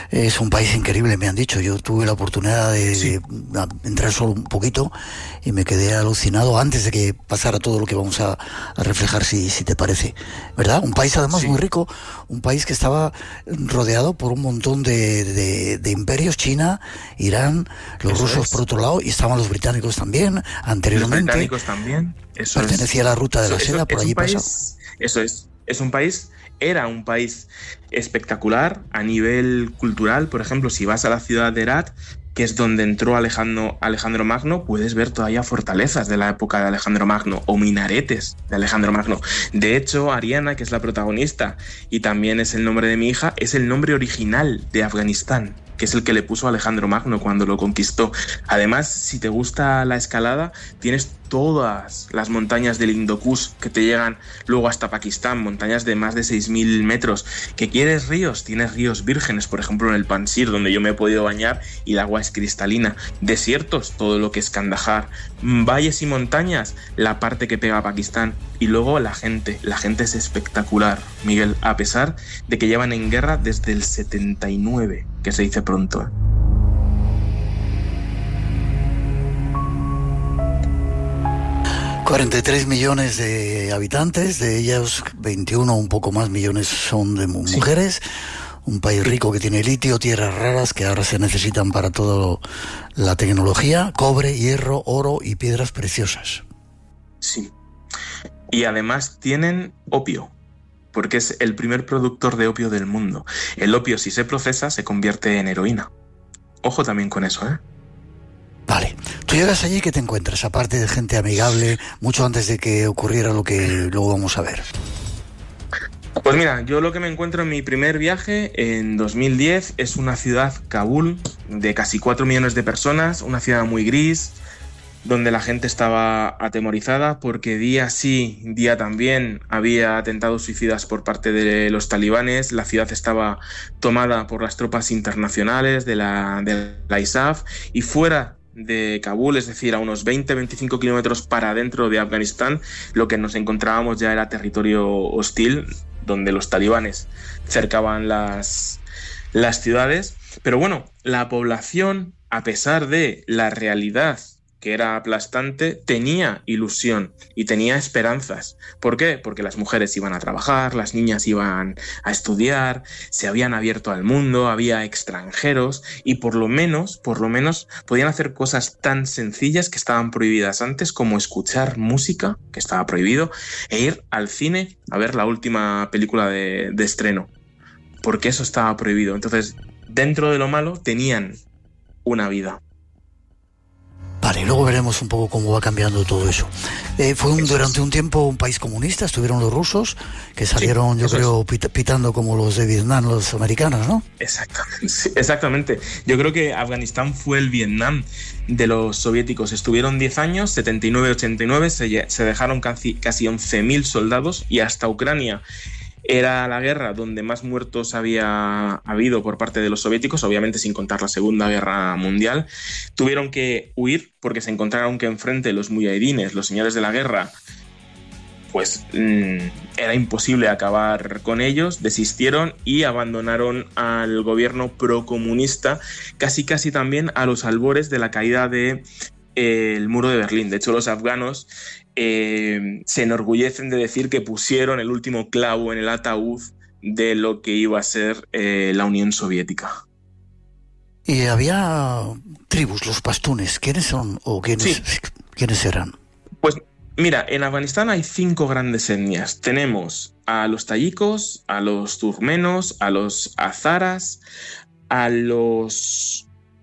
Es un país increíble, me han dicho. Yo tuve la oportunidad de entrar solo un poquito y me quedé alucinado antes de que pasara todo lo que vamos a reflejar, si te parece. ¿Verdad? Un país además muy rico, un país que estaba rodeado por un montón de imperios, China, Irán, los rusos por otro lado, y estaban los británicos también, anteriormente. Los británicos también. Pertenecía a la ruta de la seda, por allí pasaba. Eso es un país... Era un país espectacular a nivel cultural. Por ejemplo, si vas a la ciudad de Herat, que es donde entró Alejandro Magno, puedes ver todavía fortalezas de la época de Alejandro Magno o minaretes de Alejandro Magno. De hecho, Ariana, que es la protagonista y también es el nombre de mi hija, es el nombre original de Afganistán, que es el que le puso Alejandro Magno cuando lo conquistó. Además, si te gusta la escalada, tienes todas las montañas del Indo Kush que te llegan luego hasta Pakistán, montañas de más de 6.000 metros. ¿Que quieres ríos? Tienes ríos vírgenes, por ejemplo en el Pansir, donde yo me he podido bañar y el agua es cristalina. Desiertos, todo lo que es Kandahar. Valles y montañas, la parte que pega a Pakistán. Y luego la gente es espectacular, Miguel, a pesar de que llevan en guerra desde el 79, que se dice pronto, ¿eh? 43 millones de habitantes, de ellos 21 o un poco más millones son de mujeres. Un país rico que tiene litio, tierras raras que ahora se necesitan para toda la tecnología, cobre, hierro, oro y piedras preciosas. Sí. Y además tienen opio, porque es el primer productor de opio del mundo. El opio, si se procesa, se convierte en heroína. Ojo también con eso, ¿eh? Vale. Tú llegas allí, ¿qué te encuentras? Aparte de gente amigable, mucho antes de que ocurriera lo que luego vamos a ver. Pues mira, yo lo que me encuentro en mi primer viaje, en 2010, es una ciudad, Kabul, de casi 4 millones de personas, una ciudad muy gris, donde la gente estaba atemorizada porque día sí, día también había atentados suicidas por parte de los talibanes. La ciudad estaba tomada por las tropas internacionales de la ISAF, y fuera de Kabul, es decir, a unos 20-25 kilómetros para adentro de Afganistán, lo que nos encontrábamos ya era territorio hostil, donde los talibanes cercaban las ciudades. Pero bueno, la población, a pesar de la realidad que era aplastante, tenía ilusión y tenía esperanzas. ¿Por qué? Porque las mujeres iban a trabajar, las niñas iban a estudiar, se habían abierto al mundo, había extranjeros y por lo menos podían hacer cosas tan sencillas que estaban prohibidas antes, como escuchar música, que estaba prohibido, e ir al cine a ver la última película de estreno, porque eso estaba prohibido. Entonces, dentro de lo malo, tenían una vida. Vale, luego veremos un poco cómo va cambiando todo eso. Fue durante un tiempo un país comunista, estuvieron los rusos, que salieron, yo creo, pitando como los de Vietnam, los americanos, ¿no? Exactamente. Yo creo que Afganistán fue el Vietnam de los soviéticos. Estuvieron 10 años, 79-89, se dejaron casi 11.000 soldados, y hasta Ucrania era la guerra donde más muertos había habido por parte de los soviéticos, obviamente sin contar la Segunda Guerra Mundial. Tuvieron que huir porque se encontraron que enfrente los mujahidines, los señores de la guerra, pues era imposible acabar con ellos. Desistieron y abandonaron al gobierno procomunista, casi también a los albores de la caída del muro de Berlín. De hecho, los afganos se enorgullecen de decir que pusieron el último clavo en el ataúd de lo que iba a ser la Unión Soviética. Y había tribus, los pastunes. ¿Quiénes son o quiénes eran? Pues mira, en Afganistán hay 5 grandes etnias. Tenemos a los tayikos, a los turkmenos, a los azaras, a los...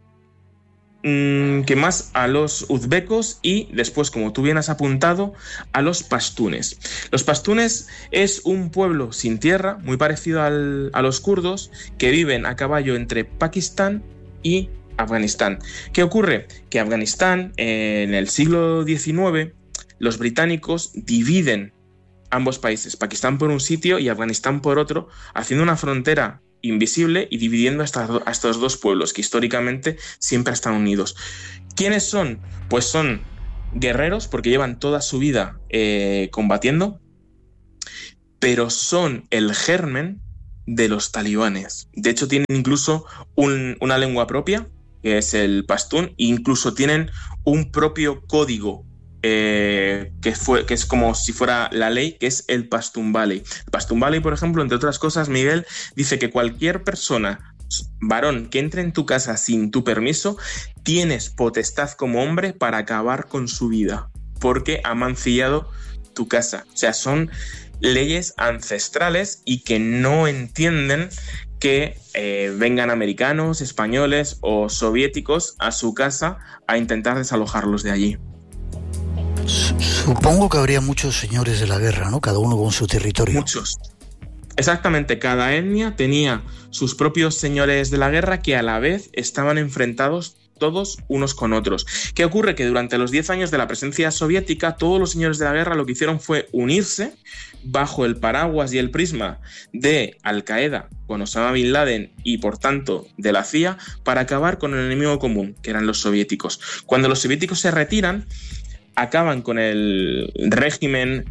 ¿qué más? A los uzbecos y después, como tú bien has apuntado, a los pastunes. Los pastunes es un pueblo sin tierra, muy parecido a los kurdos, que viven a caballo entre Pakistán y Afganistán. ¿Qué ocurre? Que Afganistán, en el siglo XIX, los británicos dividen ambos países, Pakistán por un sitio y Afganistán por otro, haciendo una frontera invisible y dividiendo a estos dos pueblos que históricamente siempre están unidos. ¿Quiénes son? Pues son guerreros, porque llevan toda su vida combatiendo, pero son el germen de los talibanes. De hecho, tienen incluso una lengua propia, que es el pastún, e incluso tienen un propio código que es como si fuera la ley, que es el Pashtun Valley. El Pashtun Valley, por ejemplo, entre otras cosas, Miguel, dice que cualquier persona, varón, que entre en tu casa sin tu permiso, tienes potestad como hombre para acabar con su vida, porque ha mancillado tu casa. O sea, son leyes ancestrales y que no entienden que vengan americanos, españoles o soviéticos a su casa a intentar desalojarlos de allí. Supongo que habría muchos señores de la guerra, ¿no? Cada uno con su territorio. Muchos. Exactamente, cada etnia tenía sus propios señores de la guerra que a la vez estaban enfrentados todos unos con otros. ¿Qué ocurre? Que durante los 10 años de la presencia soviética, todos los señores de la guerra lo que hicieron fue unirse bajo el paraguas y el prisma de Al-Qaeda con Osama Bin Laden y, por tanto, de la CIA, para acabar con el enemigo común, que eran los soviéticos. Cuando los soviéticos se retiran, acaban con el régimen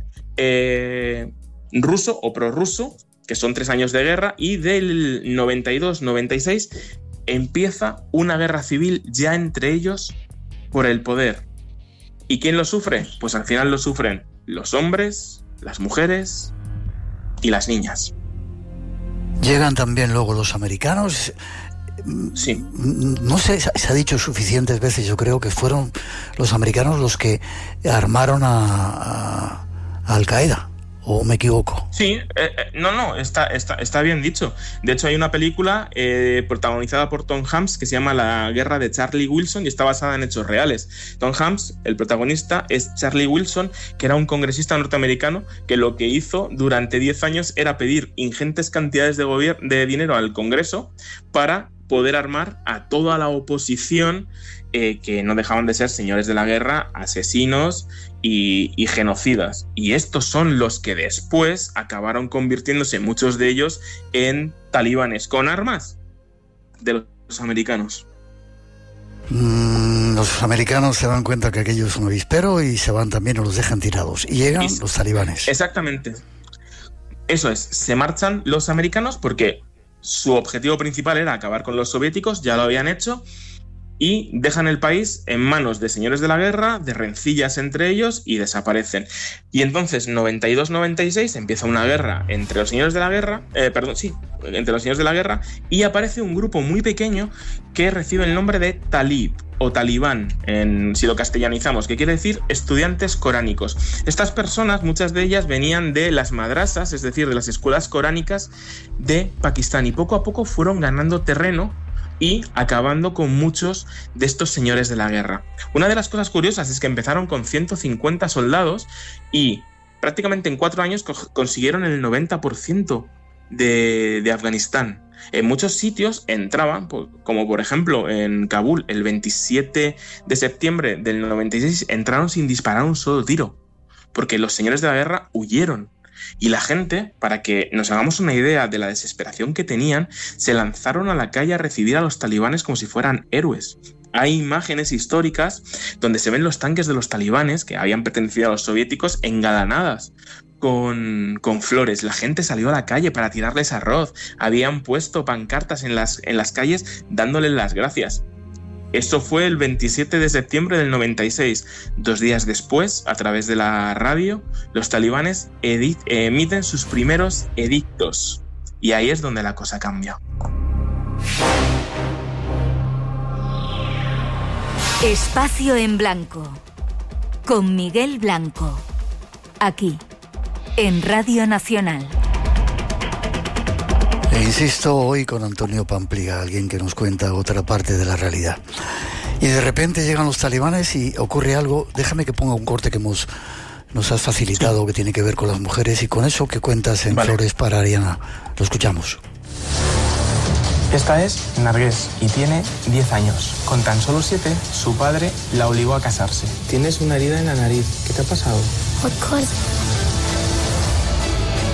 ruso o prorruso, que son 3 años de guerra, y del 92-96 empieza una guerra civil ya entre ellos por el poder. ¿Y quién lo sufre? Pues al final lo sufren los hombres, las mujeres y las niñas. Llegan también luego los americanos. Sí. No sé, se ha dicho suficientes veces, yo creo que fueron los americanos los que armaron a Al-Qaeda. ¿O me equivoco? Sí, no, está bien dicho. De hecho, hay una película protagonizada por Tom Hanks que se llama La guerra de Charlie Wilson y está basada en hechos reales. Tom Hanks, el protagonista, es Charlie Wilson, que era un congresista norteamericano que lo que hizo durante 10 años era pedir ingentes cantidades de dinero al Congreso para poder armar a toda la oposición que no dejaban de ser señores de la guerra, asesinos y genocidas. Y estos son los que después acabaron convirtiéndose, muchos de ellos, en talibanes con armas de los americanos. Los americanos se dan cuenta que aquello es un avispero y se van también o los dejan tirados. Y llegan los talibanes. Exactamente. Eso es, se marchan los americanos porque su objetivo principal era acabar con los soviéticos, ya lo habían hecho, y dejan el país en manos de señores de la guerra, de rencillas entre ellos, y desaparecen. Y entonces, 92-96, empieza una guerra entre los señores de la guerra, entre los señores de la guerra, y aparece un grupo muy pequeño que recibe el nombre de Talib, o talibán, si lo castellanizamos, que quiere decir estudiantes coránicos. Estas personas, muchas de ellas venían de las madrasas, es decir, de las escuelas coránicas de Pakistán, y poco a poco fueron ganando terreno y acabando con muchos de estos señores de la guerra. Una de las cosas curiosas es que empezaron con 150 soldados y prácticamente en 4 años consiguieron el 90% de Afganistán. En muchos sitios entraban, como por ejemplo en Kabul, el 27 de septiembre del 96, entraron sin disparar un solo tiro, porque los señores de la guerra huyeron. Y la gente, para que nos hagamos una idea de la desesperación que tenían, se lanzaron a la calle a recibir a los talibanes como si fueran héroes. Hay imágenes históricas donde se ven los tanques de los talibanes, que habían pertenecido a los soviéticos, engalanadas con flores. La gente salió a la calle para tirarles arroz. Habían puesto pancartas en las calles dándoles las gracias. Esto fue el 27 de septiembre del 96. 2 días después, a través de la radio, los talibanes emiten sus primeros edictos. Y ahí es donde la cosa cambia. Espacio en Blanco, con Miguel Blanco. Aquí, en Radio Nacional. E insisto hoy con Antonio Pampliga, alguien que nos cuenta otra parte de la realidad. Y de repente llegan los talibanes y ocurre algo. Déjame que ponga un corte que nos has facilitado, que tiene que ver con las mujeres, y con eso que cuentas en Flores para Ariana. Lo escuchamos. Esta es Nargués y tiene 10 años. Con tan solo 7, su padre la obligó a casarse. Tienes una herida en la nariz. ¿Qué te ha pasado?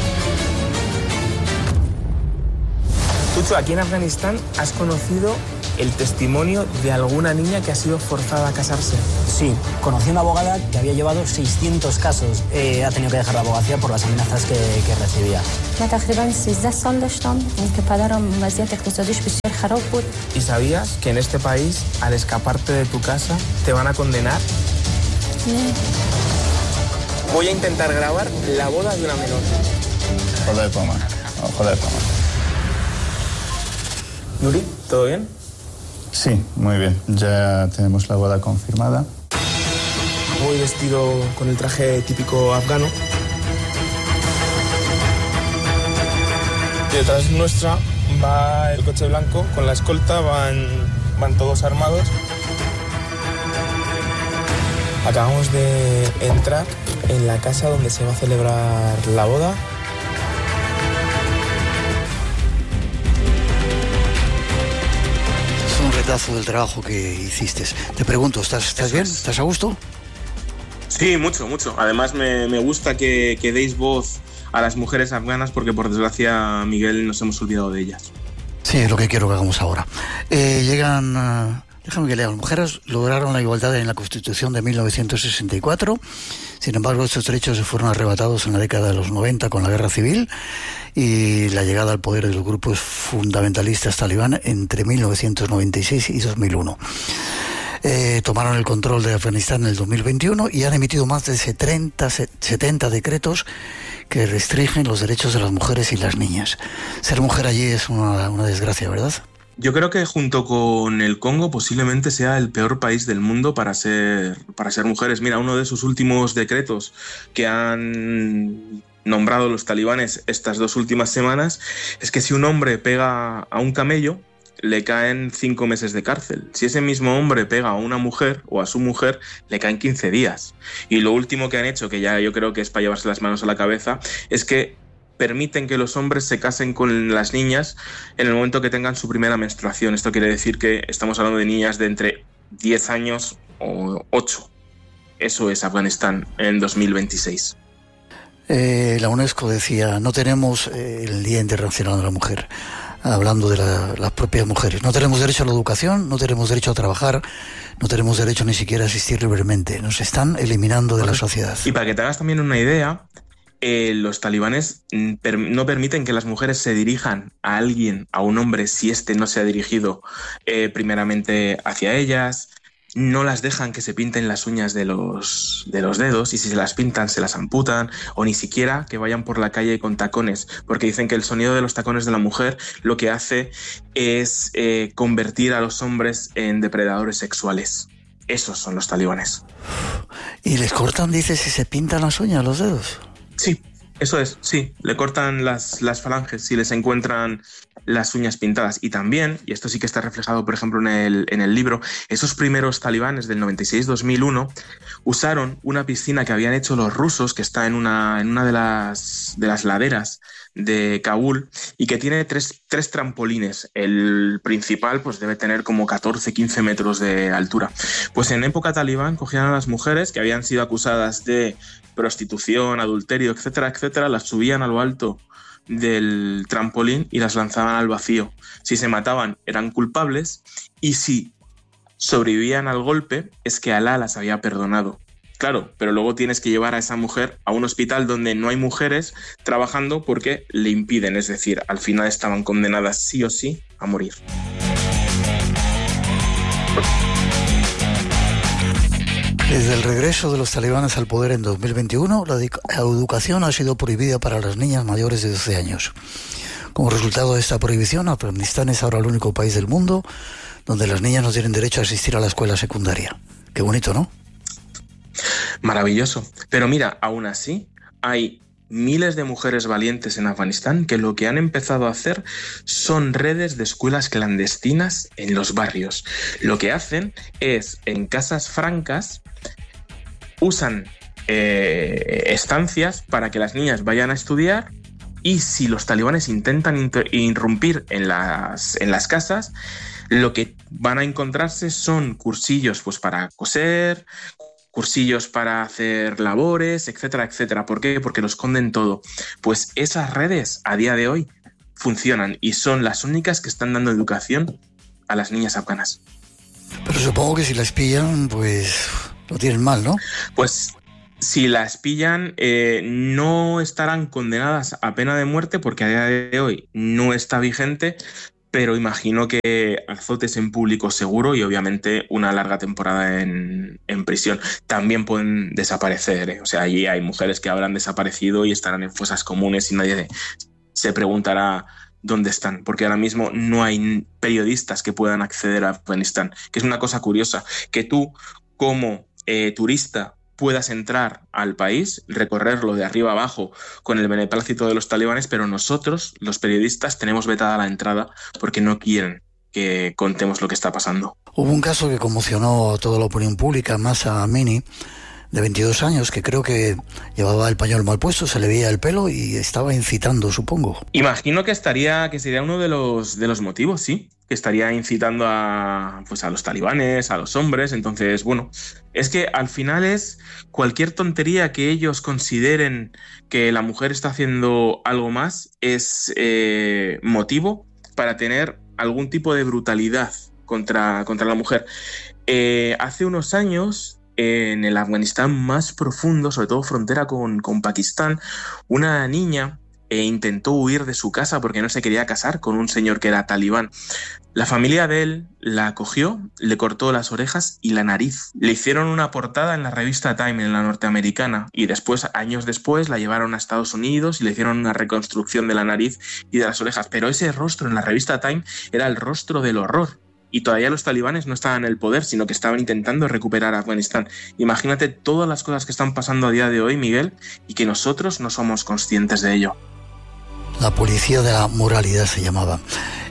Tucho, aquí en Afganistán has conocido el testimonio de alguna niña que ha sido forzada a casarse. Sí, conocí una abogada que había llevado 600 casos. Ha tenido que dejar la abogacía por las amenazas que recibía. ¿Y sabías que en este país, al escaparte de tu casa, te van a condenar? Voy a intentar grabar la boda de una menor. Joder, toma. Nuri, ¿todo bien? Sí, muy bien. Ya tenemos la boda confirmada. Voy vestido con el traje típico afgano. Y detrás nuestra va el coche blanco con la escolta, van todos armados. Acabamos de entrar en la casa donde se va a celebrar la boda. Es un retazo del trabajo que hiciste. Te pregunto, ¿estás bien? ¿Estás a gusto? Sí, mucho. Además me gusta que deis voz a las mujeres afganas porque por desgracia, Miguel, nos hemos olvidado de ellas. Sí, es lo que quiero que hagamos ahora. Déjame que lea. Las mujeres lograron la igualdad en la Constitución de 1964. Sin embargo, estos derechos se fueron arrebatados en la década de los 90 con la guerra civil y la llegada al poder de los grupos fundamentalistas talibán entre 1996 y 2001. Tomaron el control de Afganistán en el 2021 y han emitido más de 70 decretos que restringen los derechos de las mujeres y las niñas. Ser mujer allí es una desgracia, ¿verdad? Yo creo que junto con el Congo posiblemente sea el peor país del mundo para ser mujeres. Mira, uno de sus últimos decretos que han nombrado los talibanes estas 2 últimas semanas es que si un hombre pega a un camello, le caen 5 meses de cárcel. Si ese mismo hombre pega a una mujer o a su mujer, le caen 15 días. Y lo último que han hecho, que ya yo creo que es para llevarse las manos a la cabeza, es que permiten que los hombres se casen con las niñas en el momento que tengan su primera menstruación. Esto quiere decir que estamos hablando de niñas de entre 10 años o 8. Eso es Afganistán en 2026. La UNESCO decía, no tenemos el Día Internacional de la Mujer, hablando de las propias mujeres. No tenemos derecho a la educación, no tenemos derecho a trabajar, no tenemos derecho ni siquiera a asistir libremente. Nos están eliminando de la sociedad. Y para que te hagas también una idea, los talibanes no permiten que las mujeres se dirijan a alguien, a un hombre, si éste no se ha dirigido primeramente hacia ellas. No las dejan que se pinten las uñas de los dedos y si se las pintan se las amputan, o ni siquiera que vayan por la calle con tacones, porque dicen que el sonido de los tacones de la mujer lo que hace es convertir a los hombres en depredadores sexuales. Esos son los talibanes. ¿Y les cortan, dices, si se pintan las uñas, los dedos? Sí, eso es, sí. Le cortan las falanges si les encuentran las uñas pintadas. Y también, y esto sí que está reflejado, por ejemplo, en el libro, esos primeros talibanes del 96-2001 usaron una piscina que habían hecho los rusos, que está en una de las laderas de Kabul y que tiene tres trampolines. El principal pues debe tener como 14-15 metros de altura. Pues en época talibán cogían a las mujeres que habían sido acusadas de prostitución, adulterio, etcétera, etcétera, las subían a lo alto del trampolín y las lanzaban al vacío. Si se mataban eran culpables y si sobrevivían al golpe es que Alá las había perdonado. Claro, pero luego tienes que llevar a esa mujer a un hospital donde no hay mujeres trabajando porque le impiden, es decir, al final estaban condenadas sí o sí a morir. Desde el regreso de los talibanes al poder en 2021, la educación ha sido prohibida para las niñas mayores de 12 años. Como resultado de esta prohibición, Afganistán es ahora el único país del mundo donde las niñas no tienen derecho a asistir a la escuela secundaria. Qué bonito, ¿no? Maravilloso. Pero mira, aún así, hay miles de mujeres valientes en Afganistán que lo que han empezado a hacer son redes de escuelas clandestinas en los barrios. Lo que hacen es, en casas francas, usan estancias para que las niñas vayan a estudiar y si los talibanes intentan irrumpir en las casas, lo que van a encontrarse son cursillos pues, para coser, cursillos para hacer labores, etcétera, etcétera. ¿Por qué? Porque lo esconden todo. Pues esas redes a día de hoy funcionan y son las únicas que están dando educación a las niñas afganas. Pero supongo que si las pillan, pues lo tienen mal, ¿no? Pues si las pillan, no estarán condenadas a pena de muerte, porque a día de hoy no está vigente, pero imagino que azotes en público seguro y obviamente una larga temporada en prisión. También pueden desaparecer, ¿eh? O sea, allí hay mujeres que habrán desaparecido y estarán en fosas comunes y nadie se preguntará dónde están, porque ahora mismo no hay periodistas que puedan acceder a Afganistán, que es una cosa curiosa, que tú como turista puedas entrar al país, recorrerlo de arriba abajo con el beneplácito de los talibanes, pero nosotros, los periodistas, tenemos vetada la entrada porque no quieren que contemos lo que está pasando. Hubo un caso que conmocionó a toda la opinión pública, Mahsa Amini, de 22 años, que creo que llevaba el pañuelo mal puesto, se le veía el pelo y estaba incitando, supongo. Imagino que sería uno de los motivos, sí, que estaría incitando a los talibanes, a los hombres. Entonces, bueno, es que al final es cualquier tontería que ellos consideren que la mujer está haciendo algo más, es motivo para tener algún tipo de brutalidad contra la mujer. Hace unos años, en el Afganistán más profundo, sobre todo frontera con Pakistán, una niña intentó huir de su casa porque no se quería casar con un señor que era talibán. La familia de él la acogió, le cortó las orejas y la nariz. Le hicieron una portada en la revista Time, en la norteamericana, y después, años después, la llevaron a Estados Unidos y le hicieron una reconstrucción de la nariz y de las orejas. Pero ese rostro en la revista Time era el rostro del horror. Y todavía los talibanes no estaban en el poder, sino que estaban intentando recuperar Afganistán. Imagínate todas las cosas que están pasando a día de hoy, Miguel, y que nosotros no somos conscientes de ello. La policía de la moralidad se llamaba.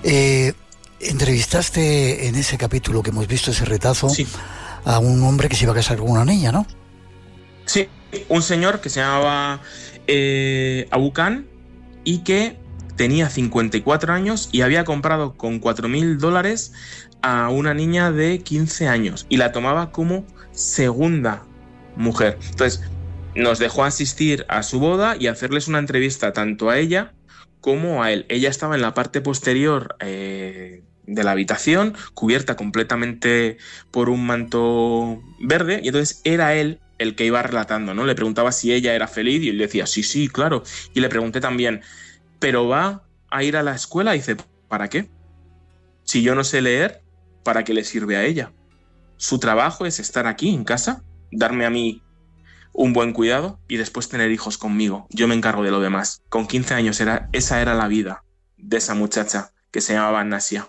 Entrevistaste en ese capítulo que hemos visto, ese retazo, sí, a un hombre que se iba a casar con una niña, ¿no? Sí, un señor que se llamaba Abu Khan y que tenía 54 años y había comprado con $4,000 a una niña de 15 años y la tomaba como segunda mujer. Entonces, nos dejó asistir a su boda y hacerles una entrevista tanto a ella como a él. Ella estaba en la parte posterior de la habitación, cubierta completamente por un manto verde, y entonces era él el que iba relatando, ¿no? Le preguntaba si ella era feliz y él decía, sí, claro. Y le pregunté también, ¿pero va a ir a la escuela? Y dice, ¿para qué? Si yo no sé leer, ¿para qué le sirve a ella? Su trabajo es estar aquí en casa, darme a mí un buen cuidado y después tener hijos conmigo. Yo me encargo de lo demás. Con 15 años esa era la vida de esa muchacha que se llamaba Nasia.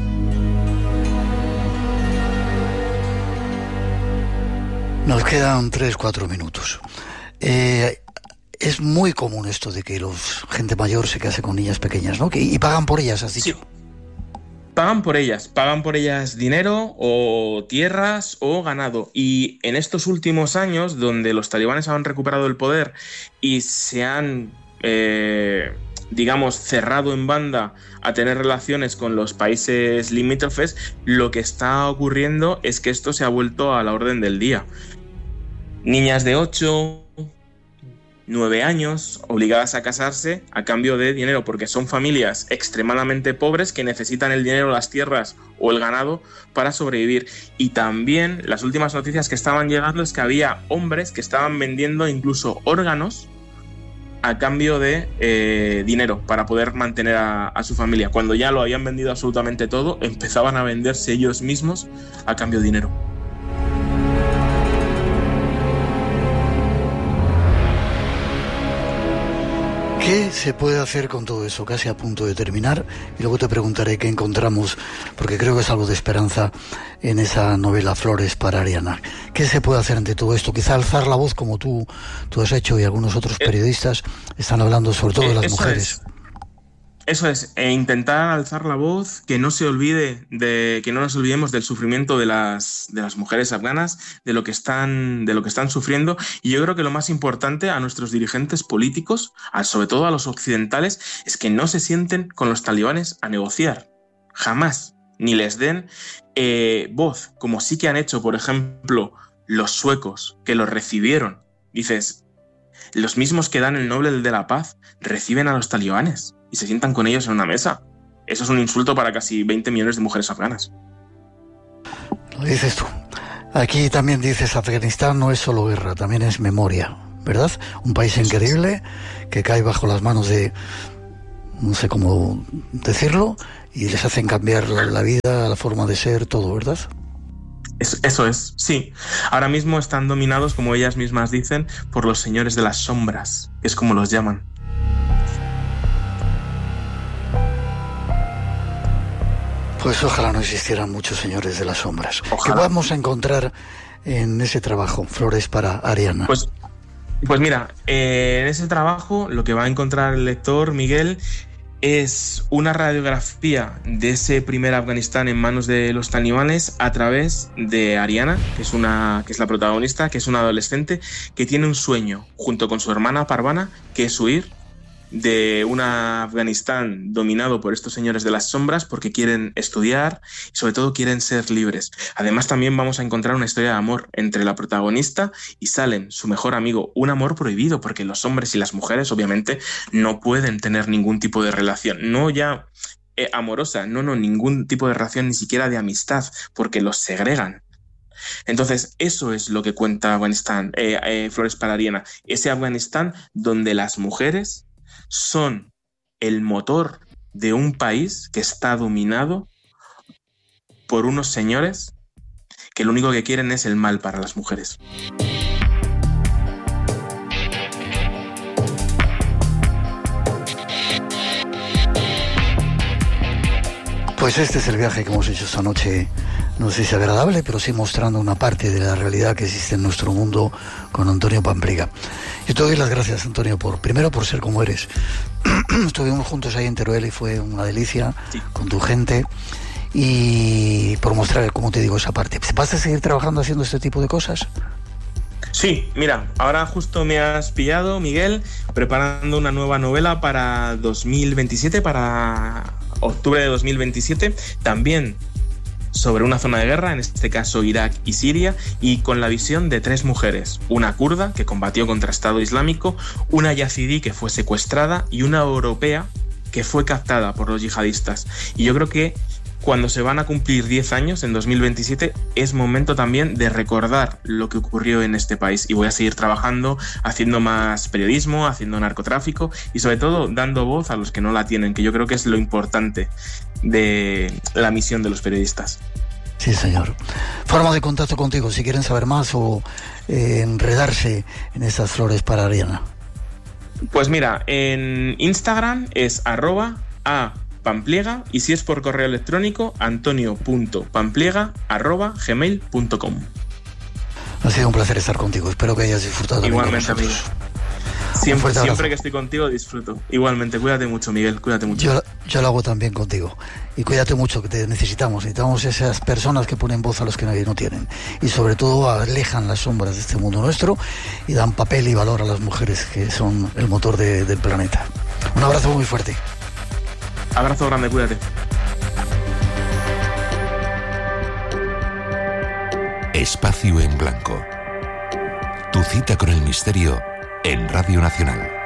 Nos quedan 3-4 minutos. Es muy común esto de que gente mayor se case con niñas pequeñas, ¿no? Y pagan por ellas, has dicho. Sí. Pagan por ellas dinero o tierras o ganado. Y en estos últimos años, donde los talibanes han recuperado el poder y se han, cerrado en banda a tener relaciones con los países limítrofes, lo que está ocurriendo es que esto se ha vuelto a la orden del día. Niñas de 8, 9 años obligadas a casarse a cambio de dinero, porque son familias extremadamente pobres que necesitan el dinero, las tierras o el ganado para sobrevivir. Y también las últimas noticias que estaban llegando es que había hombres que estaban vendiendo incluso órganos a cambio de dinero para poder mantener a su familia. Cuando ya lo habían vendido absolutamente todo, empezaban a venderse ellos mismos a cambio de dinero. ¿Qué se puede hacer con todo eso? Casi a punto de terminar, y luego te preguntaré qué encontramos, porque creo que es algo de esperanza en esa novela Flores para Ariana. ¿Qué se puede hacer ante todo esto? Quizá alzar la voz, como tú has hecho, y algunos otros periodistas están hablando sobre todo de las mujeres. Eso es, intentar alzar la voz, que no nos olvidemos del sufrimiento de las mujeres afganas, de lo que están sufriendo. Y yo creo que lo más importante a nuestros dirigentes políticos, sobre todo a los occidentales, es que no se sienten con los talibanes a negociar, jamás, ni les den voz, como sí que han hecho, por ejemplo, los suecos, que los recibieron. Dices, los mismos que dan el Nobel de la Paz reciben a los talibanes y se sientan con ellos en una mesa. eso es un insulto para casi 20 millones de mujeres afganas. Lo dices tú. Aquí también dices, Afganistán no es solo guerra, también es memoria, ¿verdad? Un país increíble que cae bajo las manos de, no sé cómo decirlo, y les hacen cambiar la vida, la forma de ser, todo, ¿verdad? Eso es, sí. Ahora mismo están dominados, como ellas mismas dicen, por los señores de las sombras, que es como los llaman. Pues ojalá no existieran muchos señores de las sombras. Ojalá. ¿Qué vamos a encontrar en ese trabajo, Flores para Ariana? Pues mira, en ese trabajo lo que va a encontrar el lector, Miguel, es una radiografía de ese primer Afganistán en manos de los talibanes a través de Ariana, que es la protagonista, que es una adolescente que tiene un sueño junto con su hermana Parvana, que es huir de un Afganistán dominado por estos señores de las sombras porque quieren estudiar y sobre todo quieren ser libres. Además también vamos a encontrar una historia de amor entre la protagonista y Salem, su mejor amigo, un amor prohibido porque los hombres y las mujeres obviamente no pueden tener ningún tipo de relación, no ya amorosa, no, ningún tipo de relación ni siquiera de amistad porque los segregan. Entonces, eso es lo que cuenta Afganistán, Flores para Ariana, ese Afganistán donde las mujeres son el motor de un país que está dominado por unos señores que lo único que quieren es el mal para las mujeres. Pues este es el viaje que hemos hecho esta noche, no sé si agradable, pero sí mostrando una parte de la realidad que existe en nuestro mundo con Antonio Pampliega. Yo te doy las gracias, Antonio, primero por ser como eres. Estuvimos juntos ahí en Teruel y fue una delicia, sí, con tu gente, y por mostrar, como te digo, esa parte. ¿Vas a seguir trabajando haciendo este tipo de cosas? Sí, mira, ahora justo me has pillado, Miguel, preparando una nueva novela para 2027, para octubre de 2027, también sobre una zona de guerra, en este caso Irak y Siria, y con la visión de 3 mujeres, una kurda que combatió contra Estado Islámico, una yazidí que fue secuestrada y una europea que fue captada por los yihadistas. Y yo creo que cuando se van a cumplir 10 años, en 2027, es momento también de recordar lo que ocurrió en este país. Y voy a seguir trabajando, haciendo más periodismo, haciendo narcotráfico y sobre todo dando voz a los que no la tienen, que yo creo que es lo importante de la misión de los periodistas. Sí, señor. Forma de contacto contigo, si quieren saber más o enredarse en estas Flores para Ariana. Pues mira, en Instagram es @Pampliega y si es por correo electrónico antonio.pampliega@gmail.com. Ha sido un placer estar contigo, espero que hayas disfrutado. Igualmente, amigo. Siempre que estoy contigo disfruto. Igualmente, cuídate mucho, Miguel, cuídate mucho. Yo lo hago también contigo. Y cuídate mucho, que te necesitamos esas personas que ponen voz a los que nadie no tienen. Y sobre todo alejan las sombras de este mundo nuestro y dan papel y valor a las mujeres que son el motor del planeta. Un abrazo muy fuerte. Abrazo grande, cuídate. Espacio en Blanco. Tu cita con el misterio en Radio Nacional.